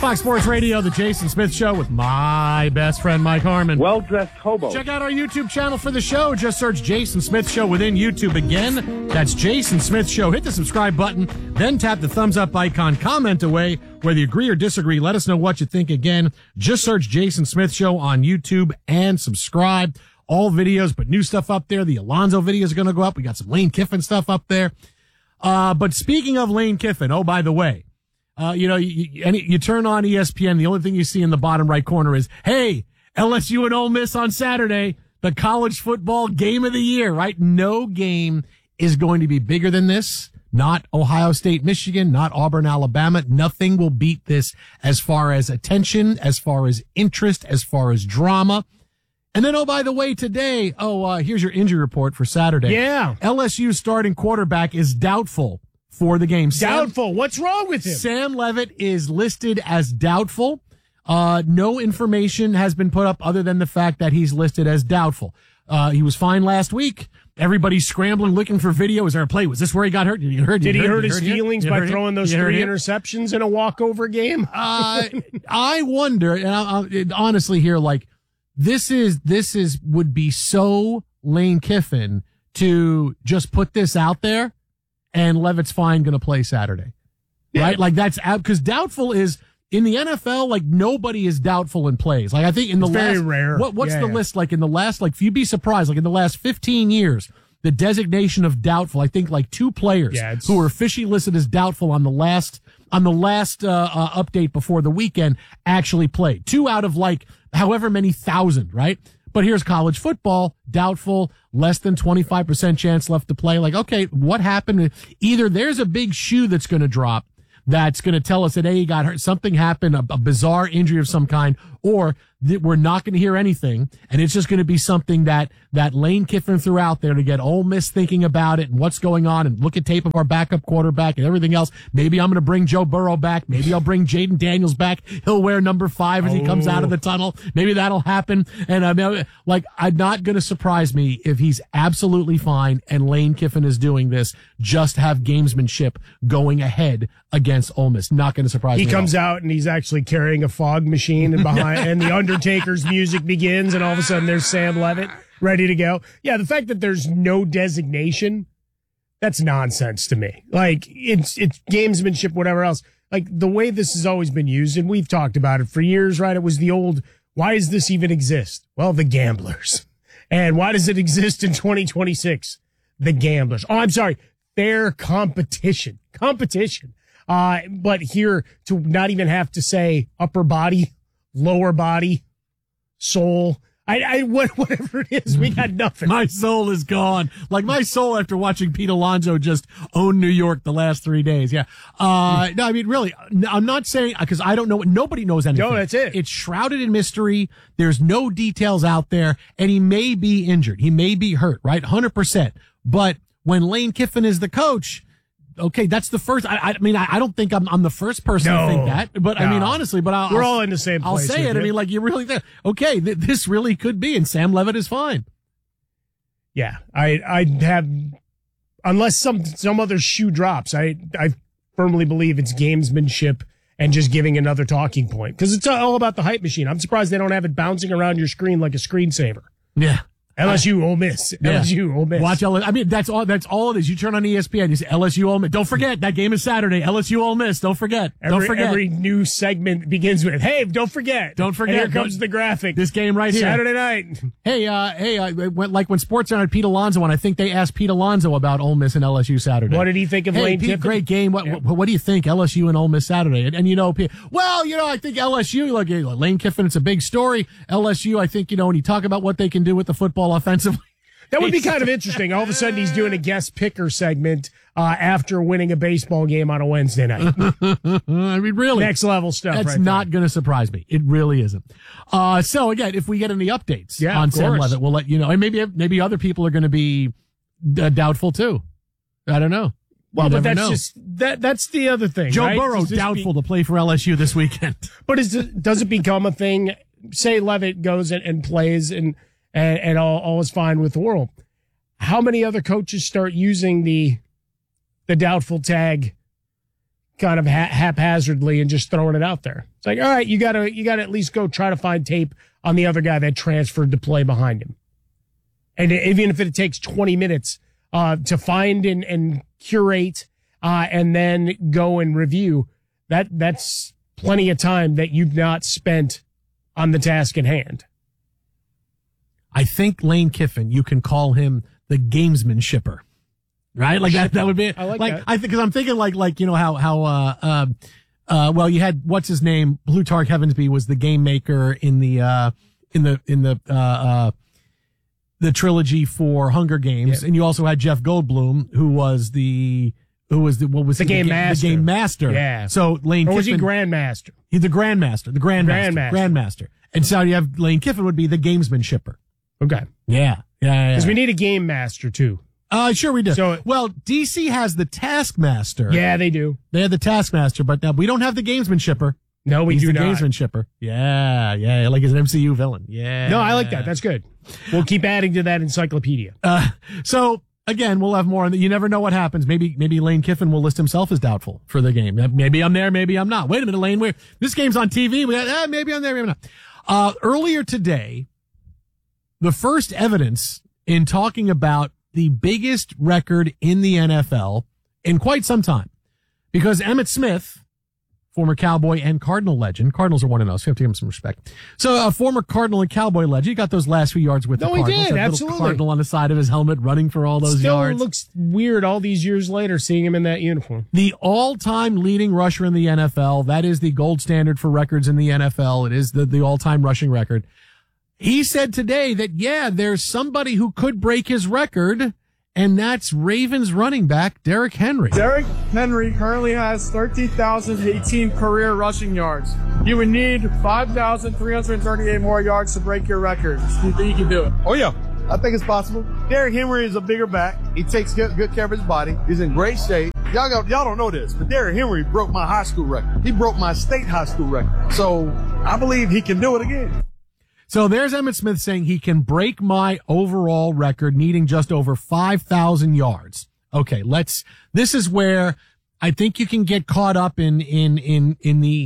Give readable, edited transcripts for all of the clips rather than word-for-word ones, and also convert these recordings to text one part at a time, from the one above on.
Fox Sports Radio, The Jason Smith Show with my best friend, Mike Harmon. Well-dressed hobo. Check out our YouTube channel for the show. Just search Jason Smith Show within YouTube. Again, that's Jason Smith Show. Hit the subscribe button, then tap the thumbs up icon. Comment away. Whether you agree or disagree, let us know what you think. Again, just search Jason Smith Show on YouTube and subscribe. All videos, but new stuff up there. The Alonzo videos are going to go up. We got some Lane Kiffin stuff up there. But speaking of Lane Kiffin, oh, by the way, you turn on ESPN, the only thing you see in the bottom right corner is, hey, LSU and Ole Miss on Saturday, the college football game of the year, right? No game is going to be bigger than this. Not Ohio State, Michigan, not Auburn, Alabama. Nothing will beat this as far as attention, as far as interest, as far as drama. And then, oh, by the way, today, here's your injury report for Saturday. Yeah. LSU starting quarterback is doubtful for the game. Doubtful. What's wrong with him? Sam Leavitt is listed as doubtful. No information has been put up other than the fact that he's listed as doubtful. He was fine last week. Everybody's scrambling, looking for video. Is there a play? Was this where he got hurt? Did he get hurt? Did he hurt his feelings by throwing those 3 interceptions in a walkover game? I wonder, and honestly here, like, this would be so Lane Kiffin to just put this out there. And Levitt's fine going to play Saturday, right? Like that's out because doubtful is in the NFL. Like nobody is doubtful in plays. Like I think in the very rare. What's the list like in the last? Like if you'd be surprised, like in the last 15 years, the designation of doubtful. I think like 2 players who were officially listed as doubtful on the last update before the weekend actually played. 2 out of like however many thousand, right? But here's college football, doubtful, less than 25% chance left to play. Like, okay, what happened? Either there's a big shoe that's going to drop that's going to tell us that, hey, he got hurt, something happened, a bizarre injury of some kind, or we're not going to hear anything, and it's just going to be something that Lane Kiffin threw out there to get Ole Miss thinking about it and what's going on and look at tape of our backup quarterback and everything else. Maybe I'm going to bring Joe Burrow back. Maybe I'll bring Jaden Daniels back. He'll wear number 5 as he comes out of the tunnel. Maybe that'll happen. And I'm not going to surprise me if he's absolutely fine and Lane Kiffin is doing this just to have gamesmanship going ahead against Ole Miss. Not going to surprise me. He comes out and he's actually carrying a fog machine and behind and the Undertaker's music begins and all of a sudden there's Sam Leavitt ready to go. Yeah, the fact that there's no designation, that's nonsense to me. Like it's gamesmanship, whatever else. Like the way this has always been used, and we've talked about it for years, right? It was the old, why does this even exist? Well, the gamblers. And why does it exist in 2026? The gamblers. Oh, I'm sorry. Fair competition. But here to not even have to say upper body, lower body, soul. Whatever it is, we got nothing. My soul is gone. Like my soul after watching Pete Alonso just own New York the last 3 days. Yeah. No, I mean, really, I'm not saying, because I don't know, nobody knows anything. No, that's it. It's shrouded in mystery. There's no details out there, and he may be injured. He may be hurt, right? 100%. But when Lane Kiffin is the coach, okay, that's the first. I mean, I don't think I'm the first person to think that, but no. I mean, honestly, but we're all in the same place. I'll say it. I mean, like you really think, okay, this really could be, and Sam Leavitt is fine. Yeah, I have, unless some other shoe drops. I firmly believe it's gamesmanship and just giving another talking point because it's all about the hype machine. I'm surprised they don't have it bouncing around your screen like a screensaver. Yeah. LSU, Ole Miss. Yeah. LSU, Ole Miss. Watch LSU. I mean, that's all it is. You turn on ESPN, you say LSU, Ole Miss. Don't forget, that game is Saturday. LSU, Ole Miss. Don't forget. Every new segment begins with, hey, don't forget. Don't forget. And here comes the graphic. This game right here. Saturday night. Hey, like when SportsCenter had Pete Alonso, and I think they asked Pete Alonso about Ole Miss and LSU Saturday. What did he think of Lane Pete, Kiffin? Great game. What do you think, LSU and Ole Miss Saturday? And I think LSU, like Lane Kiffin, it's a big story. LSU, I think, when you talk about what they can do with the football offensively. That would be kind of interesting. All of a sudden, he's doing a guest picker segment after winning a baseball game on a Wednesday night. I mean, really. Next level stuff. That's not going to surprise me. It really isn't. So, again, if we get any updates on Sam Leavitt, we'll let you know. And maybe other people are going to be doubtful, too. I don't know. Well, but that's the other thing. Joe right? Burrow, doubtful to play for LSU this weekend. But does it become a thing? Say Leavitt goes and plays and all is fine with the world. How many other coaches start using the doubtful tag kind of haphazardly and just throwing it out there. It's like, all right, you gotta at least go try to find tape on the other guy that transferred to play behind him. And even if it takes 20 minutes to find and curate and then go and review, that's plenty of time that you've not spent on the task at hand. I think Lane Kiffin, you can call him the gamesman shipper, right? Like that would be, I like that. I think, cause I'm thinking like, you know, how, well, you had, what's his name? Plutarch Heavensby was the game maker in the trilogy for Hunger Games. Yeah. And you also had Jeff Goldblum, who was the game master. The game master. Yeah. So Lane Kiffin. Or was he Grandmaster? He's the Grandmaster. And so you have Lane Kiffin would be the gamesman shipper. Okay. Yeah. Because we need a game master too. Sure we do. So, well, DC has the Taskmaster. Yeah, they do. They have the Taskmaster, but we don't have the gamesman shipper. No, we do not. He's the gamesman shipper. Yeah, like he's an MCU villain. Yeah. No, I like that. That's good. We'll keep adding to that encyclopedia. So again, we'll have more on that. You never know what happens. Maybe Lane Kiffin will list himself as doubtful for the game. Maybe I'm there, maybe I'm not. Wait a minute, Lane, this game's on TV. Maybe I'm there, maybe I'm not. Earlier today, the first evidence in talking about the biggest record in the NFL in quite some time, because Emmitt Smith, former Cowboy and Cardinal legend. Cardinals are 1-0, so you have to give him some respect. So a former Cardinal and Cowboy legend. He got those last few yards with the Cardinals. He did, that absolutely. Little Cardinal on the side of his helmet running for all those yards. Still looks weird all these years later seeing him in that uniform. The all-time leading rusher in the NFL. That is the gold standard for records in the NFL. It is the all-time rushing record. He said today that, there's somebody who could break his record, and that's Ravens running back Derrick Henry. Derrick Henry currently has 13,018 career rushing yards. You would need 5,338 more yards to break your record. Do you think you can do it? Oh, yeah. I think it's possible. Derrick Henry is a bigger back. He takes good care of his body. He's in great shape. Y'all don't know this, but Derrick Henry broke my high school record. He broke my state high school record. So I believe he can do it again. So there's Emmitt Smith saying he can break my overall record, needing just over 5,000 yards. Okay, this is where I think you can get caught up in the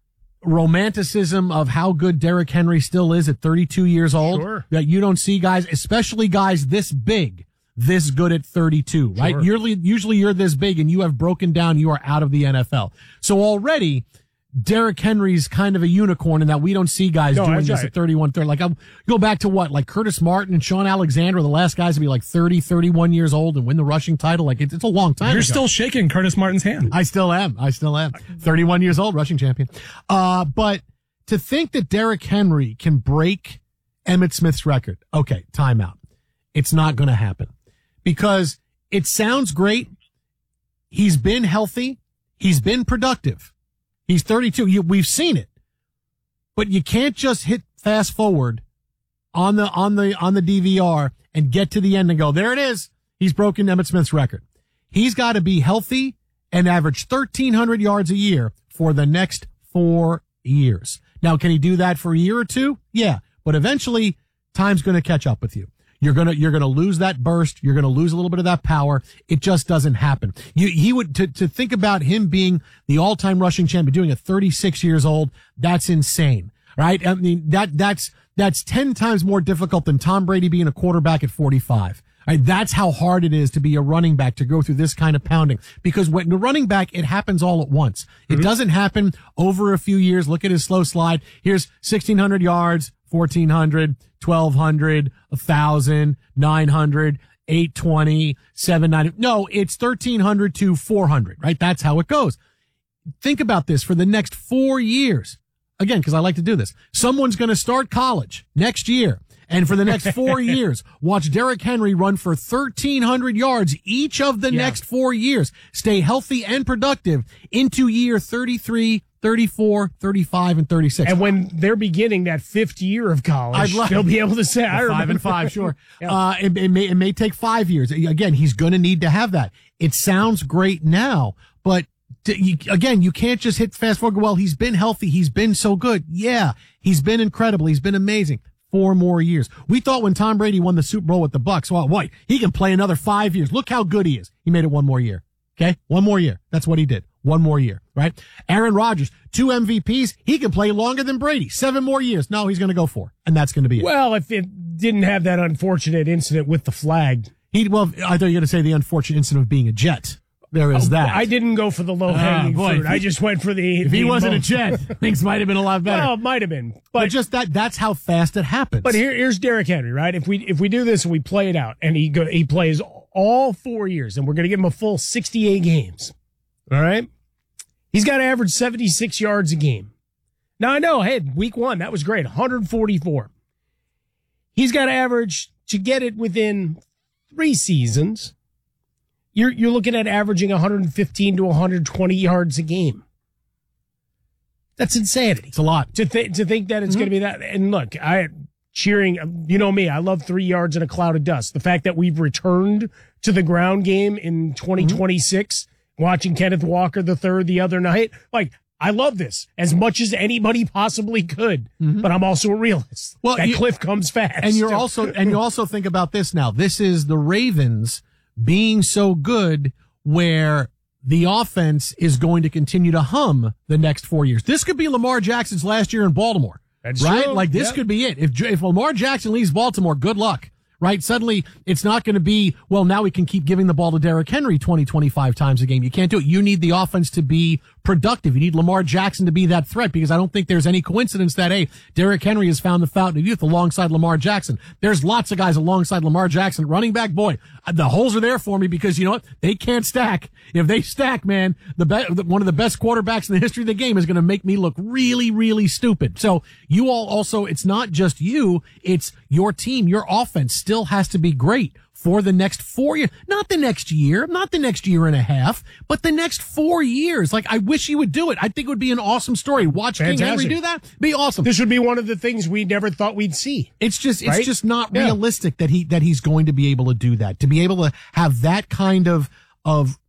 romanticism of how good Derrick Henry still is at 32 years old. Sure. That you don't see guys, especially guys this big, this good at 32, right? Sure. Usually you're this big and you have broken down, you are out of the NFL. So already, Derrick Henry's kind of a unicorn in that we don't see guys doing this right. at 31. Like, I'll go back to like Curtis Martin and Sean Alexander, the last guys to be like 30, 31 years old and win the rushing title. Like, it's a long time You're ago. still shaking Curtis Martin's hand. I still am. 31 years old, rushing champion. But to think that Derrick Henry can break Emmitt Smith's record. Okay, timeout. It's not going to happen because it sounds great. He's been healthy. He's been productive. He's 32. We've seen it, but you can't just hit fast forward on the DVR and get to the end and go, there it is. He's broken Emmitt Smith's record. He's got to be healthy and average 1,300 yards a year for the next 4 years. Now, can he do that for a year or two? Yeah, but eventually time's going to catch up with you. You're gonna lose that burst. You're gonna lose a little bit of that power. It just doesn't happen. To think about him being the all-time rushing champion, doing it 36 years old, that's insane, right? I mean, that's 10 times more difficult than Tom Brady being a quarterback at 45. Right? That's how hard it is to be a running back, to go through this kind of pounding. Because when the running back, it happens all at once. It doesn't happen over a few years. Look at his slow slide. Here's 1,600 yards, 1,400, 1,200, 1,000, 900, 820, 790. No, it's 1,300 to 400, right? That's how it goes. Think about this for the next 4 years. Again, because I like to do this. Someone's going to start college next year. And for the next 4 years, watch Derrick Henry run for 1,300 yards each of the next 4 years. Stay healthy and productive into year 33, 34, 35, and 36. And when they're beginning that fifth year of college, they'll be able to say, I remember. 5 and 5, sure. It may take 5 years. Again, he's going to need to have that. It sounds great now, but again, you can't just hit fast forward. Well, he's been healthy. He's been so good. Yeah, he's been incredible. He's been amazing. 4 more years. We thought when Tom Brady won the Super Bowl with the Bucs, well, he can play another 5 years. Look how good he is. He made it 1 more year. Okay? 1 more year. That's what he did. 1 more year, right? Aaron Rodgers, 2 MVPs. He can play longer than Brady. 7 more years. No, he's going to go 4. And that's going to be it. Well, if it didn't have that unfortunate incident with the flag. I thought you were going to say the unfortunate incident of being a Jet. There is that. I didn't go for the low-hanging fruit. I just went for the... If he wasn't a Jet, things might have been a lot better. Well, it might have been. But just that's how fast it happens. But here's Derrick Henry, right? If we do this and we play it out, and he plays all 4 years, and we're going to give him a full 68 games, all right? He's got to average 76 yards a game. Now, I know, hey, week 1, that was great, 144. He's got to average, to get it within 3 seasons, you're looking at averaging 115 to 120 yards a game. That's insanity. It's a lot. To think that it's going to be that. And look, cheering, you know me, I love 3 yards in a cloud of dust. The fact that we've returned to the ground game in 2026, watching Kenneth Walker III the other night, like, I love this as much as anybody possibly could, but I'm also a realist. Well, that cliff comes fast. And you also think about this now. This is the Ravens being so good where the offense is going to continue to hum the next 4 years. This could be Lamar Jackson's last year in Baltimore. That's right? True. Like this could be it. If Lamar Jackson leaves Baltimore, good luck. Right? Suddenly, it's not going to be, well, now we can keep giving the ball to Derrick Henry 20, 25 times a game. You can't do it. You need the offense to be productive. You need Lamar Jackson to be that threat, because I don't think there's any coincidence that, hey, Derrick Henry has found the fountain of youth alongside Lamar Jackson. There's lots of guys alongside Lamar Jackson. Running back, boy, the holes are there for me, because you know what? They can't stack. If they stack, man, one of the best quarterbacks in the history of the game is going to make me look really, really stupid. So you all also, it's not just you, it's your team, your offense still has to be great for the next 4 years. Not the next year, not the next year and a half, but the next 4 years. Like, I wish he would do it. I think it would be an awesome story. Watch King Henry do that. Be awesome. This would be one of the things we never thought we'd see. It's just not realistic that he's going to be able to do that. To be able to have that kind of